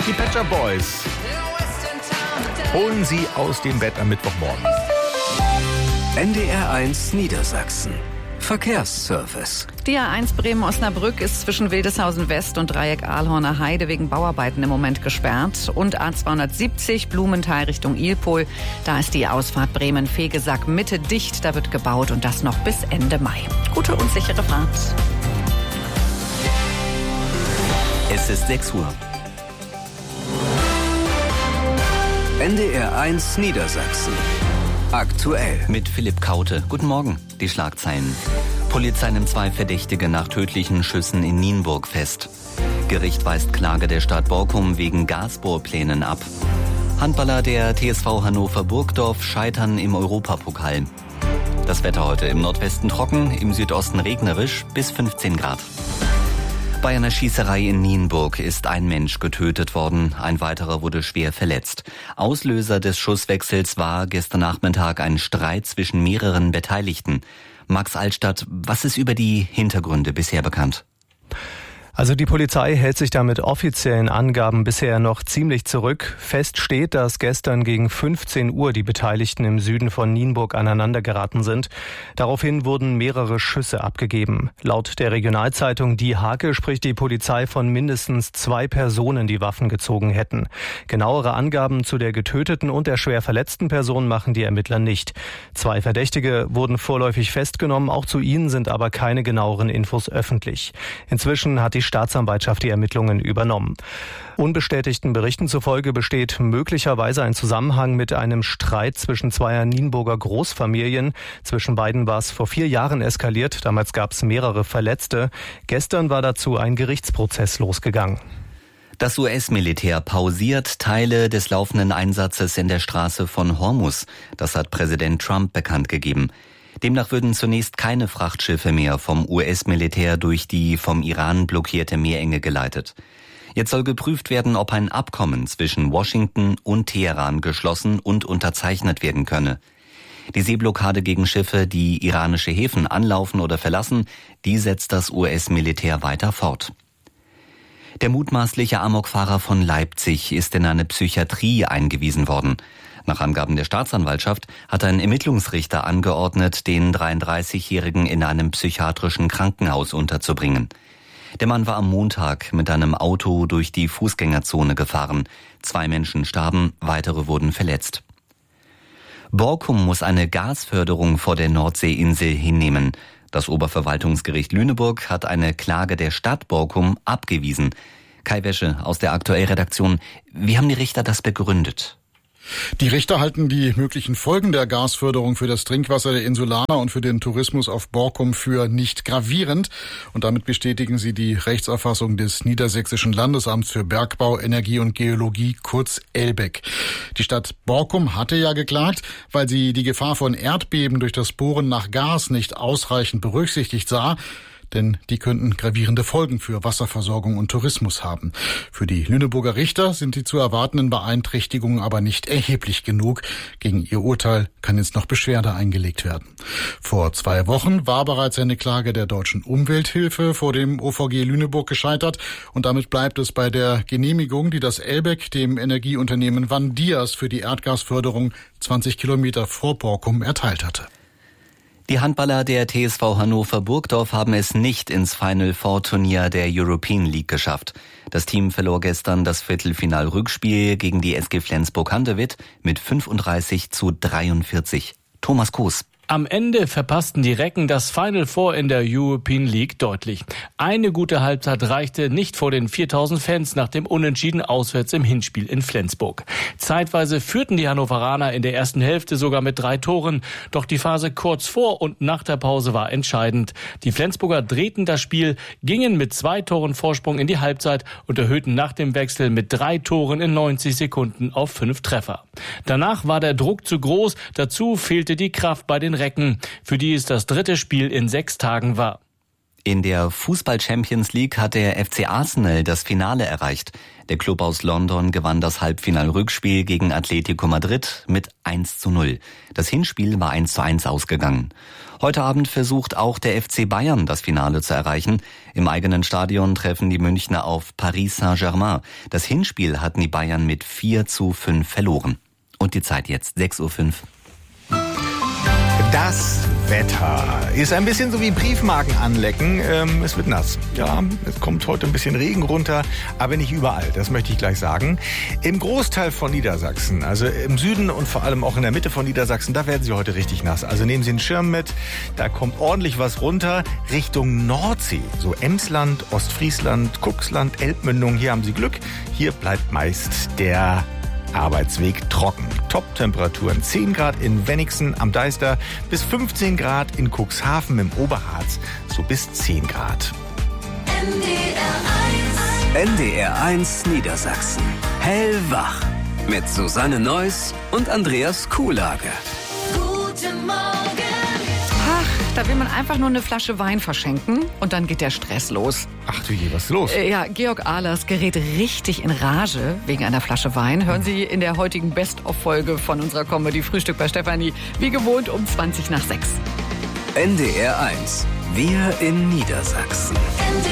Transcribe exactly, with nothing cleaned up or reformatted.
Die Pet Shop Boys holen Sie aus dem Bett am Mittwochmorgen. N D R eins Niedersachsen. Verkehrsservice. Die A eins Bremen-Osnabrück ist zwischen Wildeshausen West und Dreieck Ahlhorner Heide wegen Bauarbeiten im Moment gesperrt. Und A zweihundertsiebzig Blumenthal Richtung Ilpol. Da ist die Ausfahrt Bremen-Fegesack Mitte dicht. Da wird gebaut und das noch bis Ende Mai. Gute und sichere Fahrt. Es ist sechs Uhr. N D R eins Niedersachsen. Aktuell. Mit Philipp Kaute. Guten Morgen. Die Schlagzeilen. Polizei nimmt zwei Verdächtige nach tödlichen Schüssen in Nienburg fest. Gericht weist Klage der Stadt Borkum wegen Gasbohrplänen ab. Handballer der T S V Hannover Burgdorf scheitern im Europapokal. Das Wetter heute im Nordwesten trocken, im Südosten regnerisch bis fünfzehn Grad. Bei einer Schießerei in Nienburg ist ein Mensch getötet worden, ein weiterer wurde schwer verletzt. Auslöser des Schusswechsels war gestern Nachmittag ein Streit zwischen mehreren Beteiligten. Max Altstadt, was ist über die Hintergründe bisher bekannt? Also die Polizei hält sich da mit offiziellen Angaben bisher noch ziemlich zurück. Fest steht, dass gestern gegen fünfzehn Uhr die Beteiligten im Süden von Nienburg aneinandergeraten sind. Daraufhin wurden mehrere Schüsse abgegeben. Laut der Regionalzeitung Die Hake spricht die Polizei von mindestens zwei Personen, die Waffen gezogen hätten. Genauere Angaben zu der getöteten und der schwer verletzten Person machen die Ermittler nicht. Zwei Verdächtige wurden vorläufig festgenommen, auch zu ihnen sind aber keine genaueren Infos öffentlich. Inzwischen hat die Staatsanwaltschaft die Ermittlungen übernommen. Unbestätigten Berichten zufolge besteht möglicherweise ein Zusammenhang mit einem Streit zwischen zweier Nienburger Großfamilien. Zwischen beiden war es vor vier Jahren eskaliert. Damals gab es mehrere Verletzte. Gestern war dazu ein Gerichtsprozess losgegangen. Das U S-Militär pausiert Teile des laufenden Einsatzes in der Straße von Hormuz. Das hat Präsident Trump bekannt gegeben. Demnach würden zunächst keine Frachtschiffe mehr vom U S-Militär durch die vom Iran blockierte Meerenge geleitet. Jetzt soll geprüft werden, ob ein Abkommen zwischen Washington und Teheran geschlossen und unterzeichnet werden könne. Die Seeblockade gegen Schiffe, die iranische Häfen anlaufen oder verlassen, die setzt das U S-Militär weiter fort. Der mutmaßliche Amokfahrer von Leipzig ist in eine Psychiatrie eingewiesen worden. Nach Angaben der Staatsanwaltschaft hat ein Ermittlungsrichter angeordnet, den dreiunddreißigjährigen in einem psychiatrischen Krankenhaus unterzubringen. Der Mann war am Montag mit einem Auto durch die Fußgängerzone gefahren. Zwei Menschen starben, weitere wurden verletzt. Borkum muss eine Gasförderung vor der Nordseeinsel hinnehmen. Das Oberverwaltungsgericht Lüneburg hat eine Klage der Stadt Borkum abgewiesen. Kai Wäsche aus der Aktuellredaktion. Wie haben die Richter das begründet? Die Richter halten die möglichen Folgen der Gasförderung für das Trinkwasser der Insulaner und für den Tourismus auf Borkum für nicht gravierend. Und damit bestätigen sie die Rechtsauffassung des Niedersächsischen Landesamts für Bergbau, Energie und Geologie, kurz ELBEG. Die Stadt Borkum hatte ja geklagt, weil sie die Gefahr von Erdbeben durch das Bohren nach Gas nicht ausreichend berücksichtigt sah. Denn die könnten gravierende Folgen für Wasserversorgung und Tourismus haben. Für die Lüneburger Richter sind die zu erwartenden Beeinträchtigungen aber nicht erheblich genug. Gegen ihr Urteil kann jetzt noch Beschwerde eingelegt werden. Vor zwei Wochen war bereits eine Klage der Deutschen Umwelthilfe vor dem O V G Lüneburg gescheitert. Und damit bleibt es bei der Genehmigung, die das ELBEG dem Energieunternehmen Van Dias für die Erdgasförderung zwanzig Kilometer vor Borkum erteilt hatte. Die Handballer der T S V Hannover Burgdorf haben es nicht ins Final Four Turnier der European League geschafft. Das Team verlor gestern das Viertelfinal-Rückspiel gegen die S G Flensburg-Handewitt mit fünfunddreißig zu dreiundvierzig. Thomas Koos. Am Ende verpassten die Recken das Final Four in der European League deutlich. Eine gute Halbzeit reichte nicht vor den viertausend Fans nach dem Unentschieden auswärts im Hinspiel in Flensburg. Zeitweise führten die Hannoveraner in der ersten Hälfte sogar mit drei Toren. Doch die Phase kurz vor und nach der Pause war entscheidend. Die Flensburger drehten das Spiel, gingen mit zwei Toren Vorsprung in die Halbzeit und erhöhten nach dem Wechsel mit drei Toren in neunzig Sekunden auf fünf Treffer. Danach war der Druck zu groß. Dazu fehlte die Kraft bei den Recken, für die es das dritte Spiel in sechs Tagen war. In der Fußball-Champions League hat der F C Arsenal das Finale erreicht. Der Club aus London gewann das Halbfinal-Rückspiel gegen Atletico Madrid mit eins zu null. Das Hinspiel war eins zu eins ausgegangen. Heute Abend versucht auch der F C Bayern, das Finale zu erreichen. Im eigenen Stadion treffen die Münchner auf Paris Saint-Germain. Das Hinspiel hatten die Bayern mit vier zu fünf verloren. Und die Zeit jetzt sechs Uhr fünf. Das Wetter ist ein bisschen so wie Briefmarken anlecken. Ähm, es wird nass. Ja, es kommt heute ein bisschen Regen runter, aber nicht überall. Das möchte ich gleich sagen. Im Großteil von Niedersachsen, also im Süden und vor allem auch in der Mitte von Niedersachsen, da werden Sie heute richtig nass. Also nehmen Sie einen Schirm mit. Da kommt ordentlich was runter Richtung Nordsee. So Emsland, Ostfriesland, Cuxland, Elbmündung. Hier haben Sie Glück. Hier bleibt meist der Arbeitsweg trocken. Top-Temperaturen zehn Grad in Wenigsen am Deister bis fünfzehn Grad in Cuxhaven im Oberharz, so bis zehn Grad. N D R eins Niedersachsen. Hellwach. Mit Susanne Neuss und Andreas Kuhlage. Guten Morgen. Ach, da will man einfach nur eine Flasche Wein verschenken und dann geht der Stress los. Ach du je, was ist los? Äh, ja, Georg Ahlers gerät richtig in Rage wegen einer Flasche Wein. Hören Sie in der heutigen Best-of-Folge von unserer Comedy Frühstück bei Stefanie. Wie gewohnt um zwanzig nach sechs. N D R eins. Wir in Niedersachsen.